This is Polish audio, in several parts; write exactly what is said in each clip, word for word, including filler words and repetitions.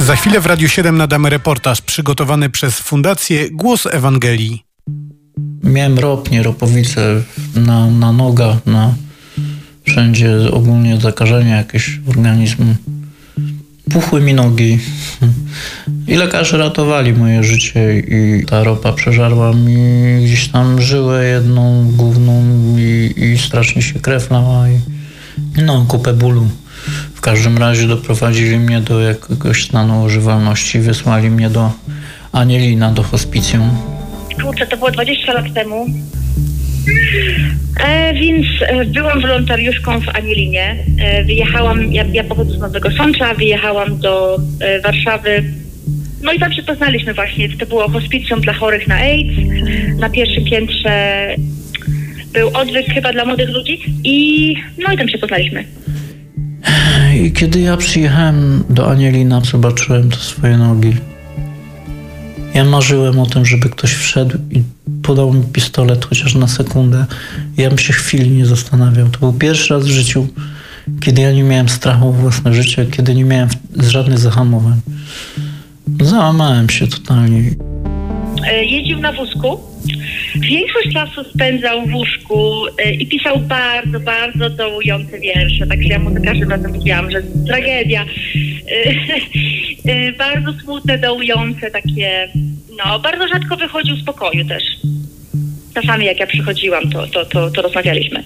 Za chwilę w Radiu siedem nadamy reportaż przygotowany przez Fundację Głos Ewangelii. Miałem ropnie, ropowice na, na nogach, na wszędzie ogólnie zakażenia jakieś organizmu. Puchły mi nogi i lekarze ratowali moje życie i ta ropa przeżarła mi gdzieś tam żyłę jedną główną i, i strasznie się krew lała i no kupę bólu. W każdym razie doprowadzili mnie do jakiegoś stanu używalności, wysłali mnie do Anielina, do hospicjum. Kurczę, to było dwadzieścia lat temu. E, więc e, byłam wolontariuszką w Anielinie. E, wyjechałam, ja, ja pochodzę z Nowego Sącza, wyjechałam do e, Warszawy. No i tam się poznaliśmy właśnie. To było hospicjum dla chorych na AIDS. Na pierwszym piętrze był odwyk chyba dla młodych ludzi. I no i tam się poznaliśmy. I kiedy ja przyjechałem do Anielina, zobaczyłem te swoje nogi. Ja marzyłem o tym, żeby ktoś wszedł i podał mi pistolet chociaż na sekundę. Ja bym się chwili nie zastanawiał. To był pierwszy raz w życiu, kiedy ja nie miałem strachu o własne życie, kiedy nie miałem żadnych zahamowań. Załamałem się totalnie. Jeździł na wózku. Większość czasu spędzał w łóżku i pisał bardzo, bardzo dołujące wiersze. Także ja mu za każdym razem mówiłam, że tragedia. Bardzo smutne, dołujące takie. No, bardzo rzadko wychodził z pokoju też. Czasami jak ja przychodziłam, to, to, to, to rozmawialiśmy.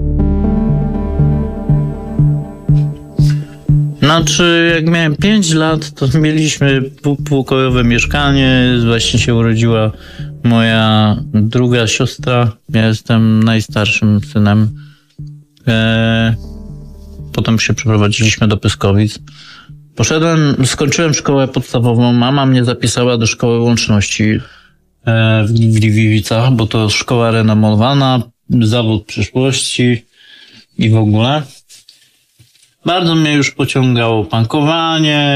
Znaczy, jak miałem pięć lat, to mieliśmy półpokojowe mieszkanie. Właśnie się urodziła moja druga siostra. Ja jestem najstarszym synem. Eee, potem się przeprowadziliśmy do Pyskowic. Poszedłem, skończyłem szkołę podstawową. Mama mnie zapisała do szkoły łączności eee, w, w Gliwicach, bo to szkoła renomowana, zawód przyszłości i w ogóle. Bardzo mnie już pociągało punkowanie.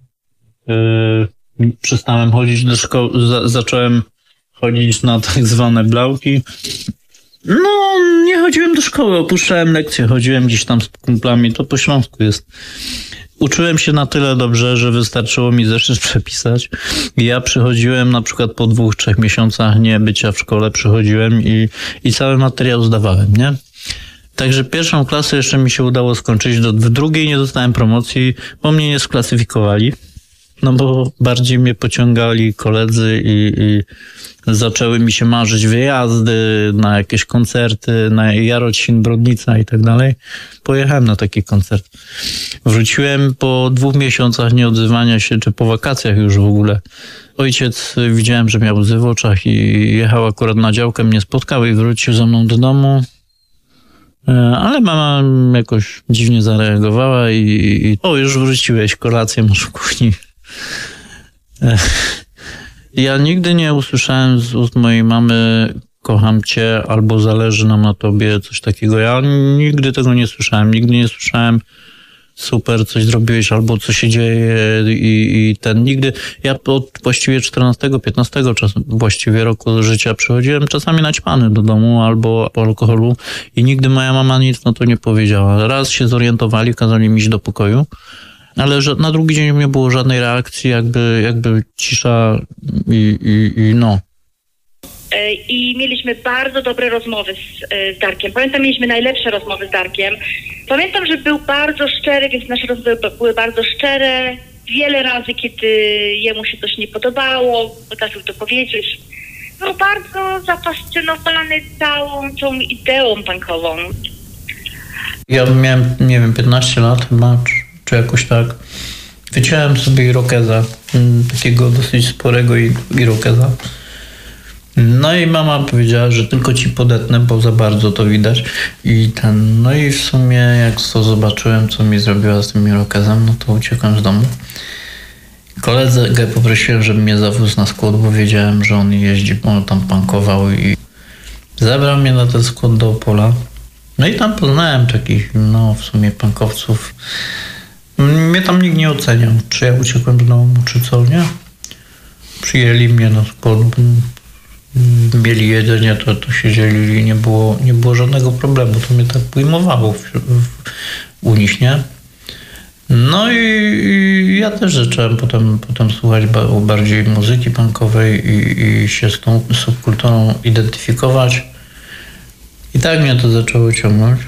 Yy, przestałem chodzić do szkoły, za, zacząłem chodzić na tak zwane blauki. No, nie chodziłem do szkoły, opuszczałem lekcje, chodziłem gdzieś tam z kumplami, to po śląsku jest. Uczyłem się na tyle dobrze, że wystarczyło mi zeszyt przepisać. I ja przychodziłem na przykład po dwóch, trzech miesiącach nie bycia w szkole, przychodziłem i, i cały materiał zdawałem, nie? Także pierwszą klasę jeszcze mi się udało skończyć, do w drugiej nie dostałem promocji, bo mnie nie sklasyfikowali, no bo bardziej mnie pociągali koledzy i, i zaczęły mi się marzyć wyjazdy na jakieś koncerty, na Jarocin, Brodnica i tak dalej. Pojechałem na taki koncert. Wróciłem po dwóch miesiącach nieodzywania się, czy po wakacjach już w ogóle. Ojciec widziałem, że miał łzy w oczach i jechał akurat na działkę, mnie spotkał i wrócił ze mną do domu. Ale mama jakoś dziwnie zareagowała i, i o, już wróciłeś, kolację masz w kuchni. Ja nigdy nie usłyszałem z ust mojej mamy kocham cię albo zależy nam na tobie, coś takiego. Ja nigdy tego nie słyszałem, nigdy nie słyszałem super, coś zrobiłeś, albo co się dzieje i, i ten nigdy. Ja od właściwie czternastego, piętnastego czasu, właściwie roku życia przychodziłem czasami naćpany do domu albo po alkoholu i nigdy moja mama nic na to nie powiedziała. Raz się zorientowali, kazali mi iść do pokoju, ale że na drugi dzień nie było żadnej reakcji, jakby, jakby cisza i, i, i no. I mieliśmy bardzo dobre rozmowy z, z Darkiem. Pamiętam, mieliśmy najlepsze rozmowy z Darkiem. Pamiętam, że był bardzo szczery, więc nasze rozmowy były bardzo szczere. Wiele razy, kiedy jemu się coś nie podobało, potrafił to powiedzieć. Był bardzo zafascynowany całą tą ideą punkową. Ja miałem, nie wiem, piętnaście lat chyba, czy, czy jakoś tak. Wyciąłem sobie irokeza, takiego dosyć sporego irokeza. No i mama powiedziała, że tylko ci podetnę, bo za bardzo to widać. I ten, no i w sumie jak to zobaczyłem, co mi zrobiła z tym irokezem, no to uciekłem z domu. Koledze poprosiłem, żeby mnie zawiózł na skład, bo wiedziałem, że on jeździ, on tam punkował i zabrał mnie na ten skład do Opola. No i tam poznałem takich, no w sumie punkowców. Mnie tam nikt nie oceniał, czy ja uciekłem z domu, czy co, nie? Przyjęli mnie na skład. Mieli jedzenie, to, to siedzieli i nie było, nie było żadnego problemu. To mnie tak ujmowało w, w, u nich, nie? No i, i ja ja też zacząłem potem, potem słuchać bardziej muzyki punkowej i, i się z tą subkulturą identyfikować. I tak mnie to zaczęło ciągnąć.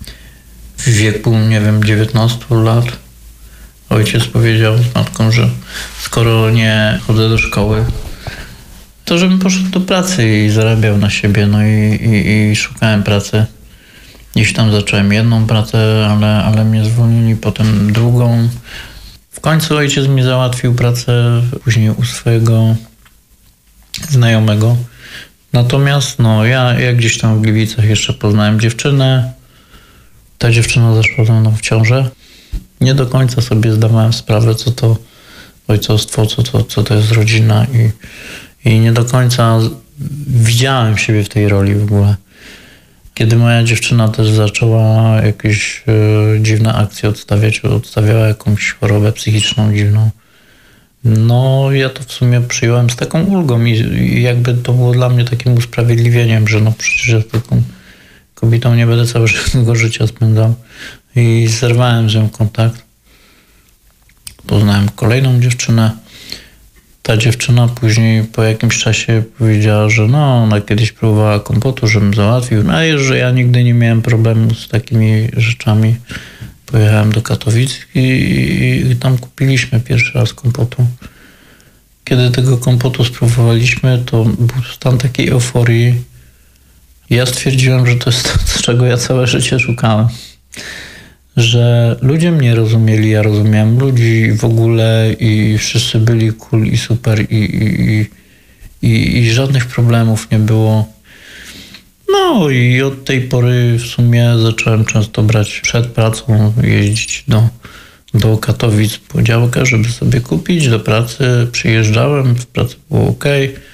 W wieku, nie wiem, dziewiętnastu lat ojciec powiedział z matką, że skoro nie chodzę do szkoły, to żebym poszedł do pracy i zarabiał na siebie. No i, i, i szukałem pracy. Gdzieś tam zacząłem jedną pracę, ale, ale mnie zwolnili, potem drugą. W końcu ojciec mi załatwił pracę później u swojego znajomego. Natomiast no, ja, ja gdzieś tam w Gliwicach jeszcze poznałem dziewczynę. Ta dziewczyna zaszła ze mną w ciążę. Nie do końca sobie zdawałem sprawę, co to ojcostwo, co to, co to jest rodzina i, i nie do końca widziałem siebie w tej roli w ogóle. Kiedy moja dziewczyna też zaczęła jakieś y, dziwne akcje odstawiać, odstawiała jakąś chorobę psychiczną dziwną, no ja to w sumie przyjąłem z taką ulgą i, i jakby to było dla mnie takim usprawiedliwieniem, że no przecież ja taką kobietą nie będę całego życia spędzał. I zerwałem z nią kontakt. Poznałem kolejną dziewczynę. Ta dziewczyna później po jakimś czasie powiedziała, że no ona kiedyś próbowała kompotu, żebym załatwił. No i że ja nigdy nie miałem problemu z takimi rzeczami. Pojechałem do Katowic i, i, i tam kupiliśmy pierwszy raz kompotu. Kiedy tego kompotu spróbowaliśmy, to był stan takiej euforii. Ja stwierdziłem, że to jest to, z czego ja całe życie szukałem. Że ludzie mnie rozumieli, ja rozumiałem ludzi w ogóle i wszyscy byli cool i super i, i, i, i żadnych problemów nie było. No i od tej pory w sumie zacząłem często brać przed pracą, jeździć do, do Katowic po działkę, żeby sobie kupić do pracy. Przyjeżdżałem, w pracy było ok.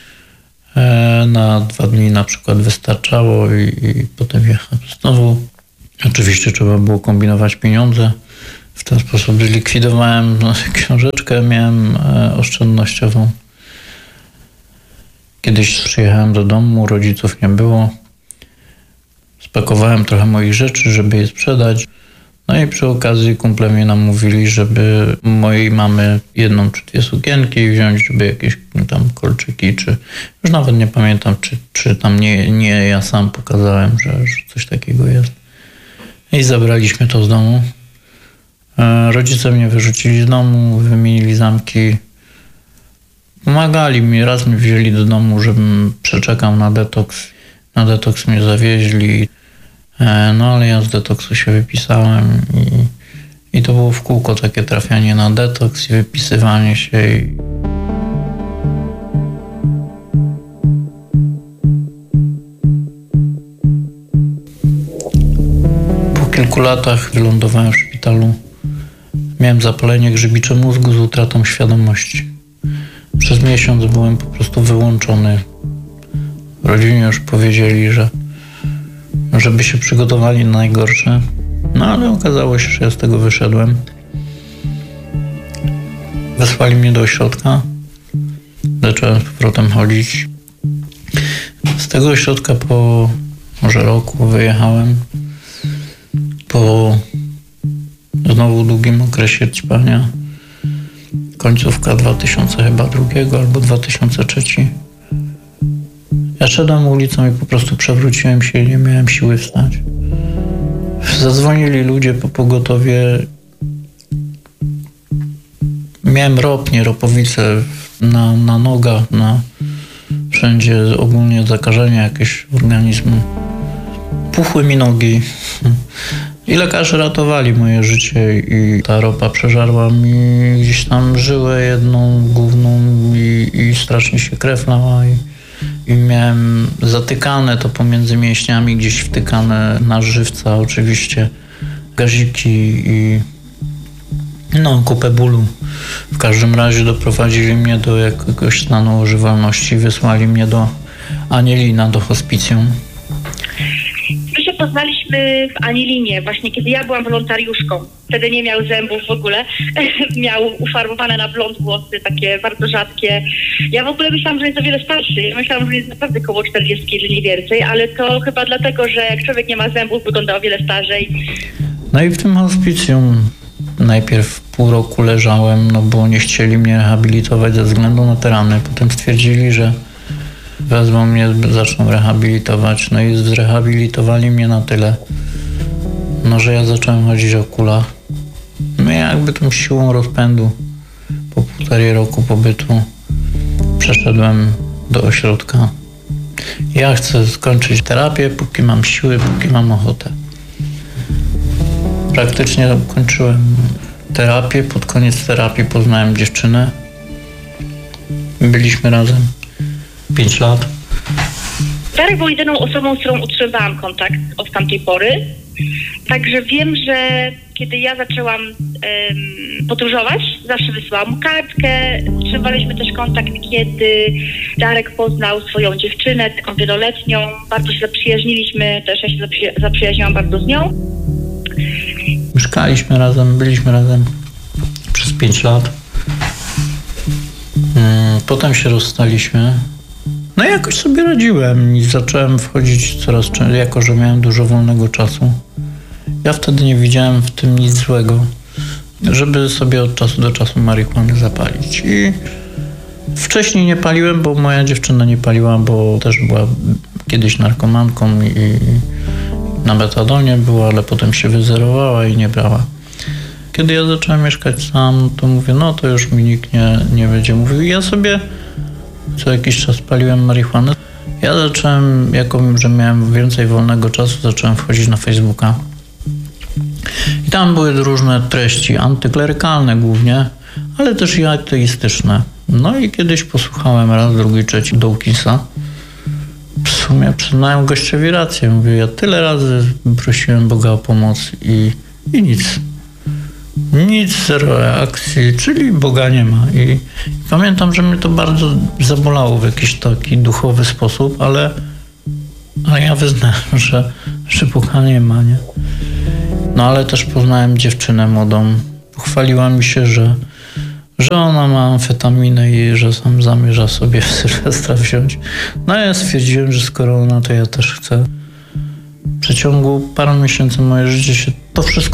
Na dwa dni na przykład wystarczało i, i potem jechałem znowu. Oczywiście trzeba było kombinować pieniądze. W ten sposób zlikwidowałem no, książeczkę, miałem e, oszczędnościową. Kiedyś przyjechałem do domu, rodziców nie było. Spakowałem trochę moich rzeczy, żeby je sprzedać. No i przy okazji kumple mnie namówili, żeby mojej mamy jedną czy dwie sukienki wziąć, żeby jakieś tam kolczyki, czy już nawet nie pamiętam, czy, czy tam nie, nie ja sam pokazałem, że, że coś takiego jest. I zabraliśmy to z domu. Rodzice mnie wyrzucili z domu, wymienili zamki. Pomagali mi, raz mnie wzięli do domu, żebym przeczekał na detoks. Na detoks mnie zawieźli. No ale ja z detoksu się wypisałem i, i to było w kółko takie trafianie na detoks i wypisywanie się. I... Po kilku latach wylądowałem w szpitalu. Miałem zapalenie grzybicze mózgu z utratą świadomości. Przez miesiąc byłem po prostu wyłączony. W rodzinie już powiedzieli, że żeby się przygotowali na najgorsze. No ale okazało się, że ja z tego wyszedłem. Wysłali mnie do ośrodka. Zacząłem z powrotem chodzić. Z tego ośrodka po może roku wyjechałem. Po znowu długim okresie ćpania. Końcówka dwa tysiące drugiego albo dwa tysiące trzeci. Ja szedłem ulicą i po prostu przewróciłem się i nie miałem siły wstać. Zadzwonili ludzie po pogotowie. Miałem ropnie, ropowice na, na nogach, na wszędzie ogólnie zakażenia jakieś organizmu. Puchły mi nogi. I lekarze ratowali moje życie i ta ropa przeżarła mi gdzieś tam żyłę jedną główną i, i strasznie się krew lała. I, I miałem zatykane to pomiędzy mięśniami, gdzieś wtykane na żywca oczywiście, gaziki i no kupę bólu. W każdym razie doprowadzili mnie do jakiegoś stanu używalności, wysłali mnie do Anielina, do hospicjum. My się poznaliśmy w Anielinie, właśnie kiedy ja byłam wolontariuszką. Wtedy nie miał zębów w ogóle. Miał ufarbowane na blond włosy, takie bardzo rzadkie. Ja w ogóle myślałam, że jest o wiele starszy. Ja myślałam, że jest naprawdę koło czterdziestki, że nie więcej, ale to chyba dlatego, że jak człowiek nie ma zębów, wygląda o wiele starzej. No i w tym hospicjum najpierw pół roku leżałem, no bo nie chcieli mnie rehabilitować ze względu na te rany. Potem stwierdzili, że wezmą mnie, zaczną rehabilitować. No i zrehabilitowali mnie na tyle, no że ja zacząłem chodzić o kulach. No i jakby tą siłą rozpędu po półtorej roku pobytu przeszedłem do ośrodka. Ja chcę skończyć terapię, póki mam siły, póki mam ochotę. Praktycznie kończyłem terapię. Pod koniec terapii poznałem dziewczynę. Byliśmy razem pięć lat. Darek był jedyną osobą, z którą utrzymywałam kontakt od tamtej pory. Także wiem, że kiedy ja zaczęłam um, podróżować, zawsze wysyłałam mu kartkę. Utrzymywaliśmy też kontakt, kiedy Darek poznał swoją dziewczynę, taką wieloletnią. Bardzo się zaprzyjaźniliśmy, też ja się zaprzy- zaprzyjaźniłam bardzo z nią. Mieszkaliśmy razem, byliśmy razem przez pięć lat. Potem się rozstaliśmy. No i jakoś sobie radziłem i zacząłem wchodzić coraz częściej, jako że miałem dużo wolnego czasu. Ja wtedy nie widziałem w tym nic złego, żeby sobie od czasu do czasu marihuany zapalić. I wcześniej nie paliłem, bo moja dziewczyna nie paliła, bo też była kiedyś narkomanką i na metadonie była, ale potem się wyzerowała i nie brała. Kiedy ja zacząłem mieszkać sam, to mówię, no to już mi nikt nie, nie będzie mówił. I ja sobie co jakiś czas paliłem marihuanę. Ja zacząłem, jako że miałem więcej wolnego czasu, zacząłem wchodzić na Facebooka. I tam były różne treści antyklerykalne głównie, ale też i ateistyczne. No i kiedyś posłuchałem raz, drugi, trzeci Dawkinsa. W sumie przyznałem gościowi rację. Mówię, ja tyle razy prosiłem Boga o pomoc i, i nic. Nic, zero reakcji, czyli Boga nie ma. I, I pamiętam, że mnie to bardzo zabolało w jakiś taki duchowy sposób, ale, ale ja wyznałem, że, że Boga nie ma, nie? No ale też poznałem dziewczynę młodą. Pochwaliła mi się, że, że ona ma amfetaminę i że sam zamierza sobie w Sylwestra wziąć. No ja stwierdziłem, że skoro ona, to ja też chcę. W przeciągu paru miesięcy moje życie się to wszystko